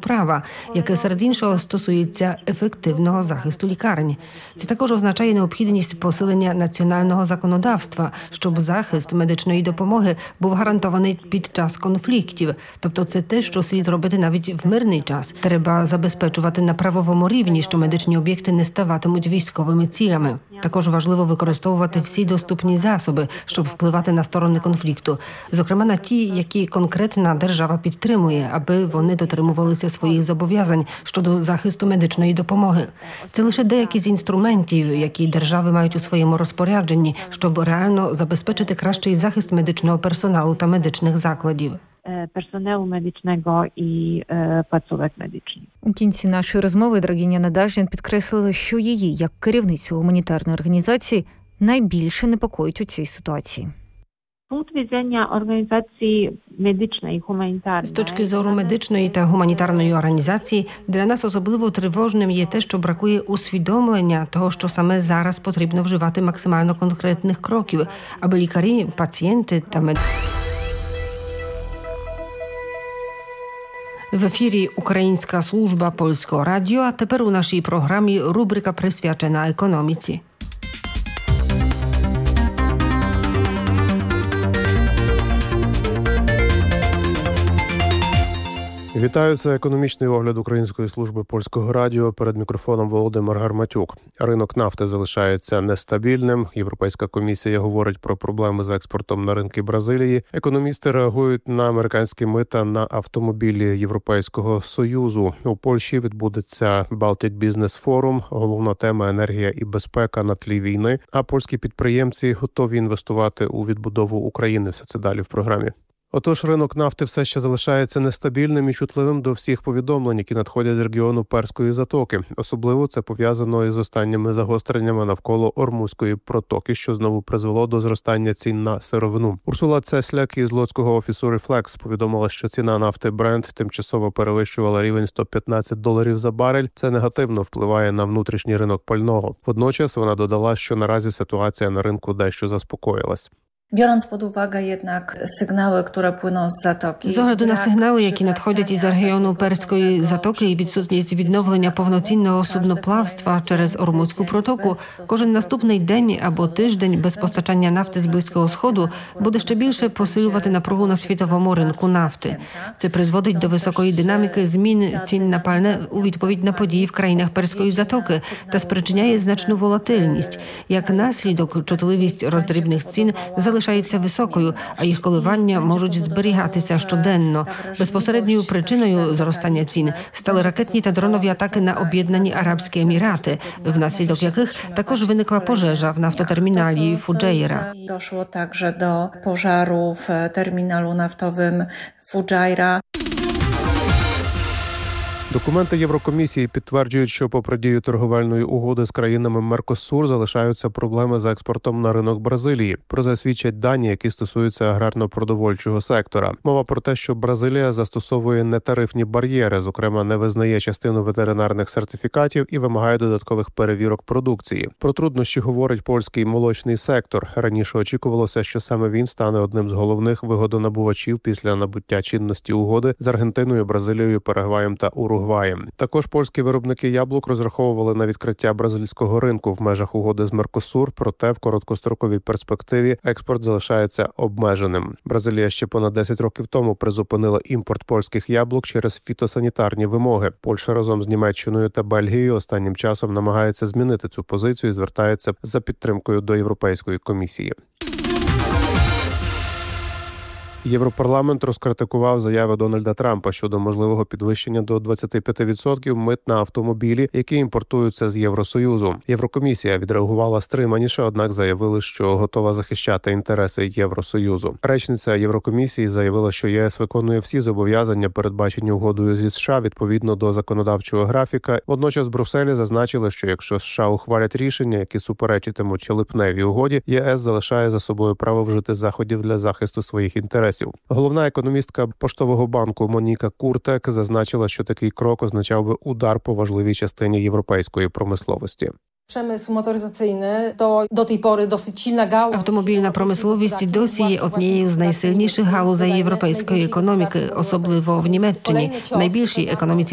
права, яке серед іншого стосується ефективного захисту лікарень. Це також означає необхідність посилення національного законодавства, щоб захист медичної допомоги був гарантований під час конфліктів. Тобто це те, що слід робити навіть в мирний час. Треба забезпечувати на правовому рівні, що медичні об'єкти не ставатимуть військовими цілями. Також важливо використовувати всі доступні засоби, щоб впливати на сторони конфлікту. Зокрема, на ті, які конкретна держава підтримує, аби вони дотримувалися своїх зобов'язань щодо захисту медичної допомоги. Це лише деякі з інструментів, які держави мають у своєму розпорядженні, щоб реально забезпечити кращий захист медичного персоналу та медичних закладів. Personelu medycznego i placówek medycznych. У кінці нашої розмови Драгиня Надаждін підкреслила, що її, як керівницю гуманітарної організації, найбільше непокоїть у цій ситуації. З точки зору медичної та гуманітарної організації, для нас особливо тривожним є те, що бракує усвідомлення того, що саме зараз потрібно вживати максимально конкретних кроків, аби лікарі, пацієнти та В ефірі Українська служба Польського радіо, а тепер у нашій програмі рубрика присвячена економіці. Вітаю, це економічний огляд Української служби Польського радіо. Перед мікрофоном Володимир Гарматюк. Ринок нафти залишається нестабільним. Європейська комісія говорить про проблеми з експортом на ринки Бразилії. Економісти реагують на американські мита на автомобілі Європейського Союзу. У Польщі відбудеться Baltic Business Forum. Головна тема – енергія і безпека на тлі війни. А польські підприємці готові інвестувати у відбудову України. Все це далі в програмі. Отож, ринок нафти все ще залишається нестабільним і чутливим до всіх повідомлень, які надходять з регіону Перської затоки. Особливо це пов'язано із останніми загостреннями навколо Ормузької протоки, що знову призвело до зростання цін на сировину. Урсула Цесляк із лодського офісу Reflex повідомила, що ціна нафти Brent тимчасово перевищувала рівень $115 за барель. Це негативно впливає на внутрішній ринок пального. Водночас вона додала, що наразі ситуація на ринку дещо заспокоїлась. Biorąc pod uwagę jednak sygnały, które płyną z zatoki. З огляду на сигнали, які надходять із регіону Перської затоки і відсутність відновлення повноцінного судноплавства через Ормузьку протоку, кожен наступний день або тиждень без постачання нафти з Близького Сходу буде ще більше посилювати напругу на світовому ринку нафти. Це призводить до високої динаміки змін цін на пальне у відповідь на події в країнах Перської затоки та спричиняє значну волатильність. Як наслідок, чутливість роздрібних цін залишається високою, а їх коливання можуть зберігатися щоденно. Безпосередньою причиною зростання цін стали ракетні та дронові атаки на Об'єднані Арабські Емірати, внаслідок яких також виникла пожежа в нафтотерміналі Fujairah. Doszło także do pożaru w terminalu naftowym Fujairah. Документи Єврокомісії підтверджують, що попри дію торговельної угоди з країнами Меркосур залишаються проблеми з експортом на ринок Бразилії. Про це свідчать дані, які стосуються аграрно-продовольчого сектора. Мова про те, що Бразилія застосовує нетарифні бар'єри, зокрема не визнає частину ветеринарних сертифікатів і вимагає додаткових перевірок продукції. Про труднощі говорить польський молочний сектор. Раніше очікувалося, що саме він стане одним з головних вигодонабувачів після набуття чинності угоди з Аргентиною, Бразилією, Парагваєм та Уругваєм. Також польські виробники яблук розраховували на відкриття бразильського ринку в межах угоди з Меркосур, проте в короткостроковій перспективі експорт залишається обмеженим. Бразилія ще понад 10 років тому призупинила імпорт польських яблук через фітосанітарні вимоги. Польща разом з Німеччиною та Бельгією останнім часом намагається змінити цю позицію і звертається за підтримкою до Європейської комісії. Європарламент розкритикував заяви Дональда Трампа щодо можливого підвищення до 25% мит на автомобілі, які імпортуються з Євросоюзу. Єврокомісія відреагувала стриманіше, однак заявили, що готова захищати інтереси Євросоюзу. Речниця Єврокомісії заявила, що ЄС виконує всі зобов'язання, передбачені угодою зі США, відповідно до законодавчого графіка. Водночас в Брюсселі зазначили, що якщо США ухвалять рішення, які суперечитимуть липневій угоді, ЄС залишає за собою право вжити заходів для захисту своїх інтересів. Головна економістка Поштового банку Моніка Куртек зазначила, що такий крок означав би удар по важливій частині європейської промисловості. Автомобільна промисловість досі є однією з найсильніших галузей європейської економіки, особливо в Німеччині, найбільшій економіці